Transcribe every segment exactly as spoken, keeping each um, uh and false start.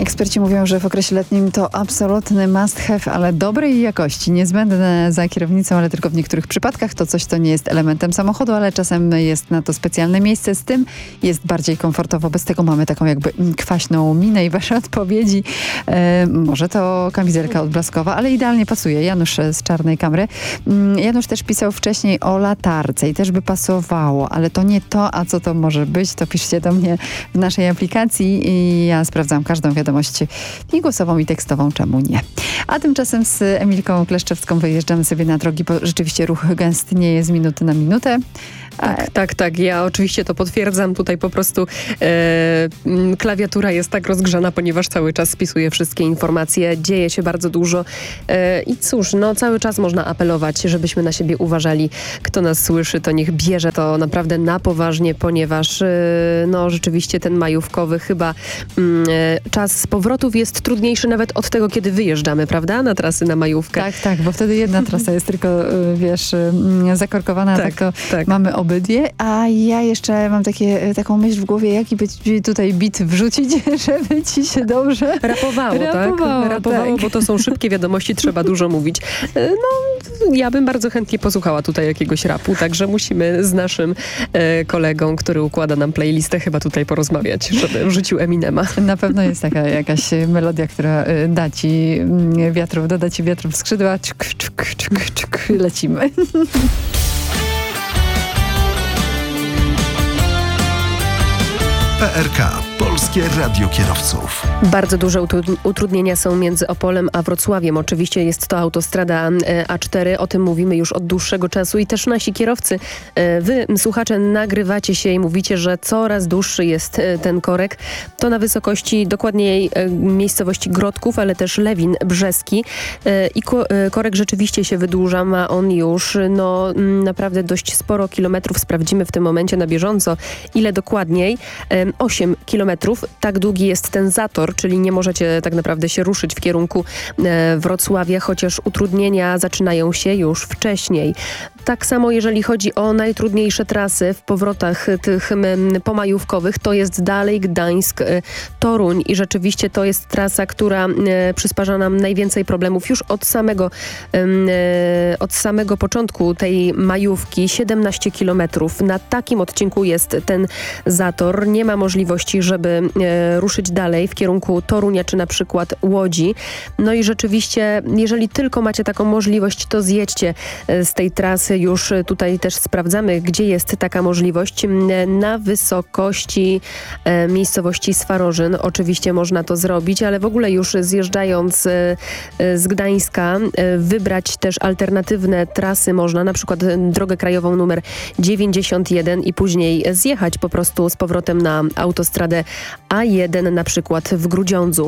Eksperci mówią, że w okresie letnim to absolutny must have, ale dobrej jakości, niezbędne za kierownicą, ale tylko w niektórych przypadkach. To coś, to nie jest elementem samochodu, ale czasem jest na to specjalne miejsce. Z tym jest bardziej komfortowo. Bez tego mamy taką jakby kwaśną minę i wasze odpowiedzi. E, może to kamizelka odblaskowa, ale idealnie pasuje. Janusz z Czarnej Kamry. Janusz też pisał wcześniej o latarce i też by pasowało, ale to nie to, a co to może być, to piszcie do mnie w naszej aplikacji i ja sprawdzam każdą wiadomość i głosową, i tekstową, czemu nie. A tymczasem z Emilką Kleszczewską wyjeżdżamy sobie na drogi, bo rzeczywiście ruch gęstnieje z minuty na minutę. Tak, tak, tak. Ja oczywiście to potwierdzam. Tutaj po prostu e, klawiatura jest tak rozgrzana, ponieważ cały czas spisuję wszystkie informacje. Dzieje się bardzo dużo. E, I cóż, no cały czas można apelować, żebyśmy na siebie uważali. Kto nas słyszy, to niech bierze to naprawdę na poważnie, ponieważ e, no rzeczywiście ten majówkowy chyba mm, czas powrotów jest trudniejszy nawet od tego, kiedy wyjeżdżamy, prawda? Na trasy na majówkę. Tak, tak, bo wtedy jedna trasa jest tylko, wiesz, zakorkowana, tak, tak to tak. Mamy obydwie, a ja jeszcze mam takie, taką myśl w głowie, jaki by tutaj bit wrzucić, żeby ci się dobrze rapowało, rapowało tak? Rapowało, tak. Bo to są szybkie wiadomości, trzeba dużo mówić. No, ja bym bardzo chętnie posłuchała tutaj jakiegoś rapu, także musimy z naszym e, kolegą, który układa nam playlistę, chyba tutaj porozmawiać, żeby wrzucił Eminema. Na pewno jest taka jakaś melodia, która da ci wiatrów, doda ci wiatrów w skrzydła. Czk, czk, czk, czk, lecimy. P R K. Polskie Radio Kierowców. Bardzo duże utrudnienia są między Opolem a Wrocławiem. Oczywiście jest to autostrada A cztery. O tym mówimy już od dłuższego czasu i też nasi kierowcy, wy słuchacze, nagrywacie się i mówicie, że coraz dłuższy jest ten korek. To na wysokości dokładniej miejscowości Grodków, ale też Lewin Brzeski. I korek rzeczywiście się wydłuża. Ma on już no naprawdę dość sporo kilometrów. Sprawdzimy w tym momencie na bieżąco, ile dokładniej. osiem kilometrów. Tak długi jest ten zator, czyli nie możecie tak naprawdę się ruszyć w kierunku e, Wrocławia, chociaż utrudnienia zaczynają się już wcześniej. Tak samo jeżeli chodzi o najtrudniejsze trasy w powrotach tych m, pomajówkowych, to jest dalej Gdańsk, e, Toruń i rzeczywiście to jest trasa, która e, przysparza nam najwięcej problemów już od samego, e, od samego początku tej majówki. siedemnaście kilometrów. Na takim odcinku jest ten zator. Nie ma możliwości, żeby e, ruszyć dalej w kierunku Torunia czy na przykład Łodzi. No i rzeczywiście, jeżeli tylko macie taką możliwość, to zjedźcie e, z tej trasy. Już tutaj też sprawdzamy, gdzie jest taka możliwość. Na wysokości e, miejscowości Swarożyn oczywiście można to zrobić, ale w ogóle już zjeżdżając e, z Gdańska e, wybrać też alternatywne trasy można, na przykład drogę krajową numer dziewięćdziesiąt jeden i później zjechać po prostu z powrotem na autostradę A jeden, na przykład w Grudziądzu.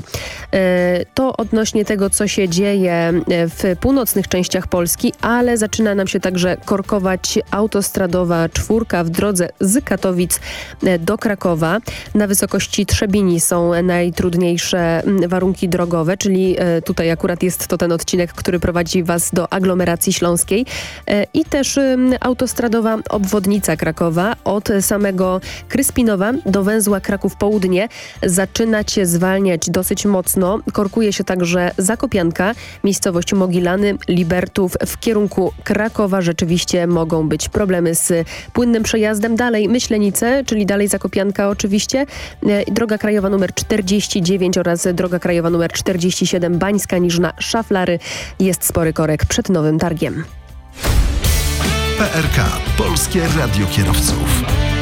E, to odnośnie tego, co się dzieje w północnych częściach Polski, ale zaczyna nam się także korkować autostradowa czwórka w drodze z Katowic do Krakowa. Na wysokości Trzebini są najtrudniejsze warunki drogowe, czyli e, tutaj akurat jest to ten odcinek, który prowadzi was do aglomeracji śląskiej. E, I też e, autostradowa obwodnica Krakowa od samego Kryspinowa do węzła Kraków Południe zaczyna się zwalniać dosyć mocno. Korkuje się także Zakopianka, miejscowość Mogilany, Libertów w kierunku Krakowa. Rzeczywiście mogą być problemy z płynnym przejazdem. Dalej Myślenice, czyli dalej Zakopianka oczywiście. Droga krajowa numer czterdzieści dziewięć oraz droga krajowa numer czterdzieści siedem Bańska Niżna Szaflary. Jest spory korek przed Nowym Targiem. P R K. Polskie Radio Kierowców.